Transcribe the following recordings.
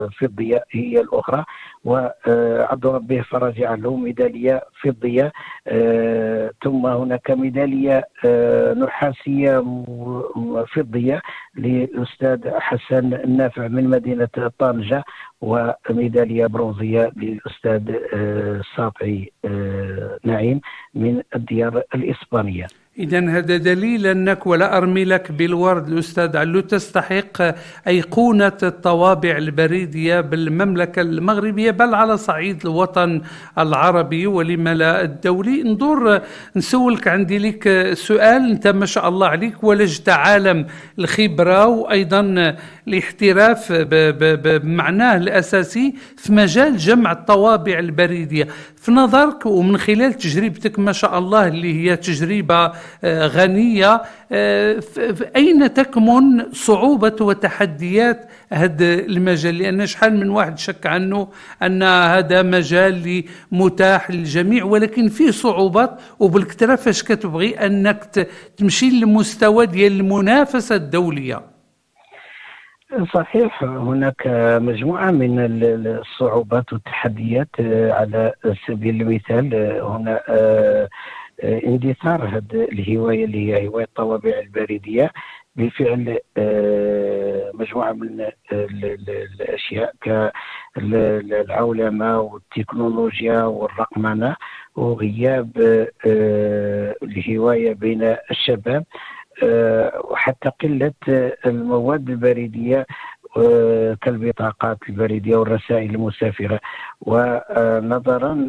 فضية هي الأخرى، وعبد ربه فرج له ميدالية فضية. ثم هناك ميدالية نحاسية فضية للأستاذ حسن النافع من مدينة طنجة، وميدالية برونزية للأستاذ ساطعي نعيم من الديار الإسبانية. إذن هذا دليل أنك، ولا أرمي لك بالورد الأستاذ علو، تستحق أيقونة الطوابع البريدية بالمملكة المغربية، بل على صعيد الوطن العربي ولما لا الدولي. ندور نسولك، عندي لك سؤال. أنت ما شاء الله عليك ولجت عالم الخبرة وأيضا الاحتراف بمعناه الأساسي في مجال جمع الطوابع البريدية. في نظرك ومن خلال تجربتك ما شاء الله اللي هي تجربة غنية، أين تكمن صعوبة وتحديات هذا المجال؟ لأن شحال من واحد شك عنه أن هذا مجال متاح للجميع، ولكن فيه صعوبات، وبالكثرة فاش كتبغي أنك تمشي للمستوى ديال المنافسة الدولية. صحيح، هناك مجموعة من الصعوبات والتحديات. على سبيل المثال هنا اندثار هذه الهواية اللي هي هواية الطوابع البريدية. بالفعل مجموعة من الأشياء كالعولمة والتكنولوجيا والرقمنة وغياب الهواية بين الشباب، وحتى قلة المواد البريدية كالبطاقات البريدية والرسائل المسافرة. ونظرا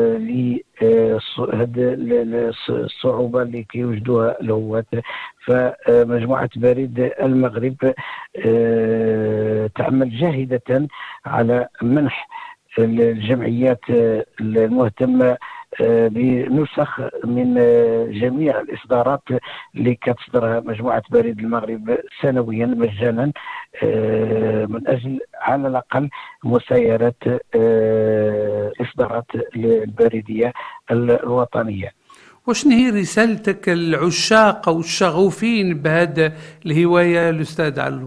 لهذه الصعوبة اللي كيوجدوها الهواة، فمجموعة بريد المغرب تعمل جاهدة على منح الجمعيات المهتمة بنسخ من جميع الإصدارات اللي كتصدرها مجموعة بريد المغرب سنويا مجانا، من أجل على الأقل مسايرة الإصدارات البريدية الوطنية. وشنو هي رسالتك العشاق أو الشغوفين بهذا الهواية الأستاذ علو؟